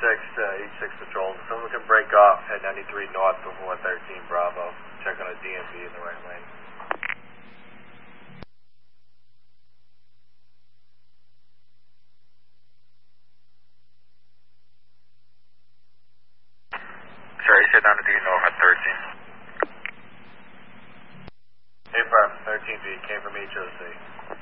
to each 6 patrols. If someone can break off, head 93 north before 13 Bravo. Check on a DMV in the right lane. Sorry, sit down to do north at 13. Hey, firm, 13B, came from HOC.